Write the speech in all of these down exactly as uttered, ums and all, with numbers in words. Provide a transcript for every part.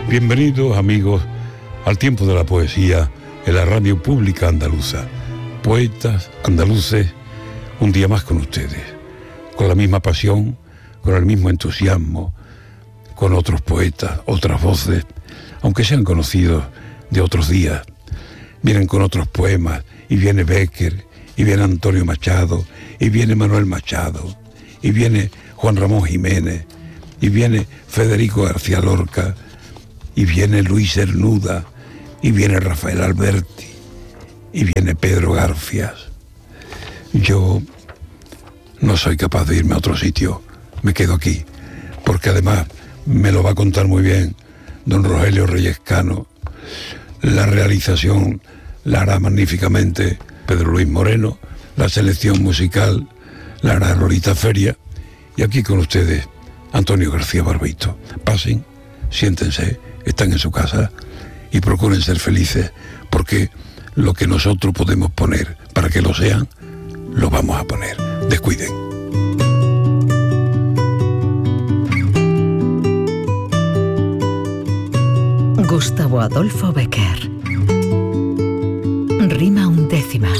Bienvenidos, amigos, al tiempo de la poesía en la radio pública andaluza. Poetas andaluces, un día más con ustedes, con la misma pasión, con el mismo entusiasmo, con otros poetas, otras voces, aunque sean conocidos de otros días. Vienen con otros poemas, y viene Bécquer, y viene Antonio Machado, y viene Manuel Machado, y viene Juan Ramón Jiménez, y viene Federico García Lorca, y viene Luis Cernuda, y viene Rafael Alberti, y viene Pedro Garfias. Yo no soy capaz de irme a otro sitio, me quedo aquí, porque además me lo va a contar muy bien don Rogelio Reyes Cano. La realización la hará magníficamente Pedro Luis Moreno, la selección musical la hará Lolita Feria, y aquí con ustedes Antonio García Barbeito. Pasen, siéntense, están en su casa y procuren ser felices, porque lo que nosotros podemos poner para que lo sean, lo vamos a poner. Descuiden. Gustavo Adolfo Bécquer. Rima undécima.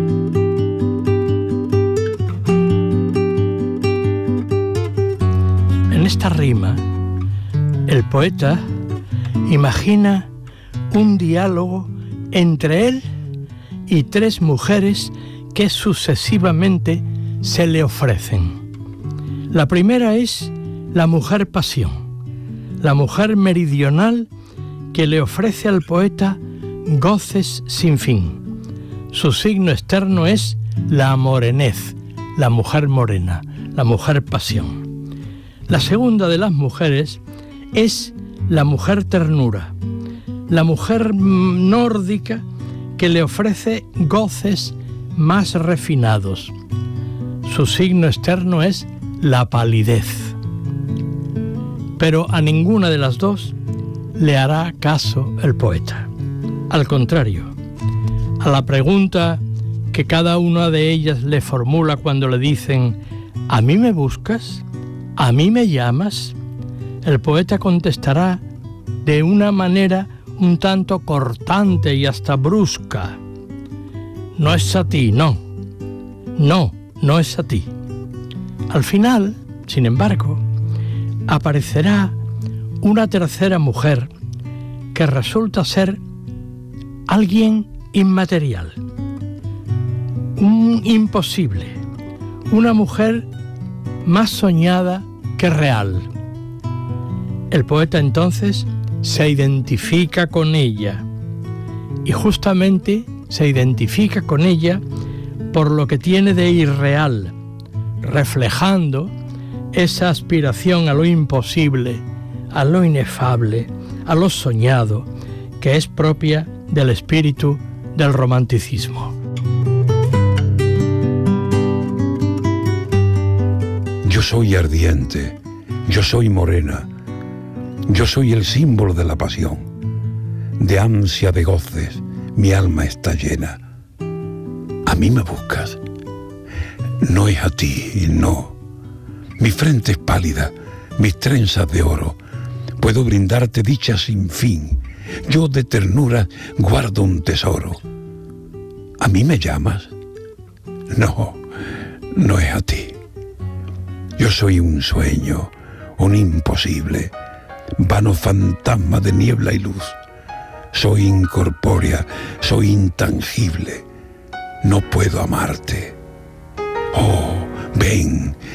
En esta rima, el poeta imagina un diálogo entre él y tres mujeres que sucesivamente se le ofrecen. La primera es la mujer pasión, la mujer meridional que le ofrece al poeta goces sin fin. Su signo externo es la morenez, la mujer morena, la mujer pasión. La segunda de las mujeres es la mujer ternura, la mujer nórdica que le ofrece goces más refinados. Su signo externo es la palidez. Pero a ninguna de las dos le hará caso el poeta. Al contrario, a la pregunta que cada una de ellas le formula cuando le dicen ¿a mí me buscas? ¿A mí me llamas? El poeta contestará de una manera un tanto cortante y hasta brusca: no es a ti, no, no, no es a ti. Al final, sin embargo, aparecerá una tercera mujer que resulta ser alguien inmaterial, un imposible, una mujer más soñada que real. El poeta entonces se identifica con ella, y justamente se identifica con ella por lo que tiene de irreal, reflejando esa aspiración a lo imposible, a lo inefable, a lo soñado, que es propia del espíritu del romanticismo. Yo soy ardiente, yo soy morena, yo soy el símbolo de la pasión, de ansia de goces, mi alma está llena. ¿A mí me buscas? No es a ti, no. Mi frente es pálida, mis trenzas de oro, puedo brindarte dicha sin fin. Yo de ternura guardo un tesoro. ¿A mí me llamas? No, no es a ti. Yo soy un sueño, un imposible, vano fantasma de niebla y luz. Soy incorpórea, soy intangible. No puedo amarte. Oh, ven,